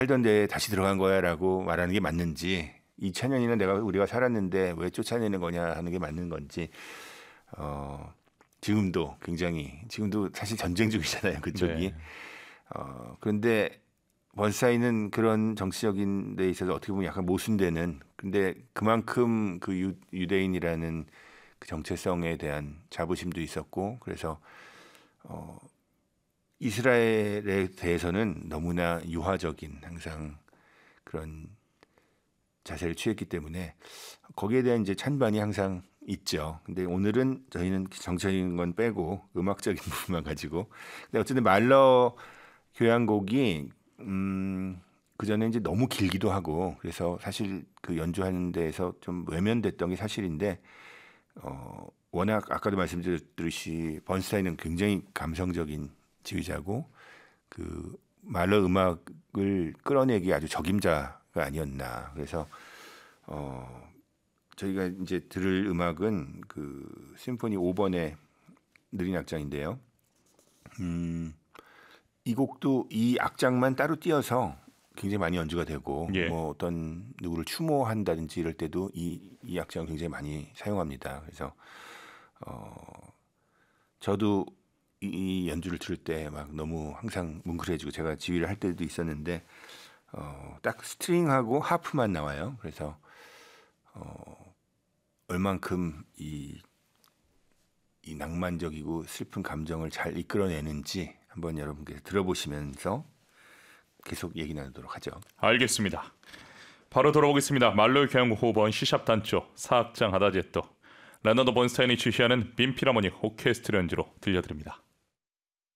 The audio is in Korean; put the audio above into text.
살던 데에 다시 들어간 거야라고 말하는 게 맞는지 2000년이나 우리가 살았는데 왜 쫓아내는 거냐 하는 게 맞는 건지 지금도 지금도 사실 전쟁 중이잖아요 그쪽이. 네. 그런데 번사이는 그런 정치적인 데 있어서 어떻게 보면 약간 모순되는 근데 그만큼 그 유대인이라는 그 정체성에 대한 자부심도 있었고 그래서 이스라엘에 대해서는 너무나 유화적인 항상 그런 자세를 취했기 때문에 거기에 대한 이제 찬반이 항상 있죠. 근데 오늘은 저희는 정치적인 건 빼고 음악적인 부분만 가지고. 근데 어쨌든 말러 교향곡이 그 전에 이제 너무 길기도 하고 그래서 사실 그 연주하는 데에서 좀 외면됐던 게 사실인데 워낙 아까도 말씀드렸듯이 번스타인은 굉장히 감성적인 지휘자고 그 말러 음악을 끌어내기 아주 적임자가 아니었나. 그래서 저희가 이제 들을 음악은 그 심포니 5번의 느린 악장인데요. 이 곡도 이 악장만 따로 띄어서 굉장히 많이 연주가 되고 예. 뭐 어떤 누구를 추모한다든지 이럴 때도 이 악장을 굉장히 많이 사용합니다. 그래서 저도 이 연주를 들을 때 막 너무 항상 뭉클해지고 제가 지휘를 할 때도 있었는데 딱 스트링하고 하프만 나와요. 그래서 얼만큼 이 낭만적이고 슬픈 감정을 잘 이끌어내는지 한번 여러분께서 들어보시면서 계속 얘기 나누도록 하죠. 알겠습니다. 바로 돌아오겠습니다. 말로의 교향곡 5번 C샵 단조 4악장 아다지에토 레나드 번스타인이 지휘하는 빈 필하모닉 오케스트라 연주로 들려드립니다.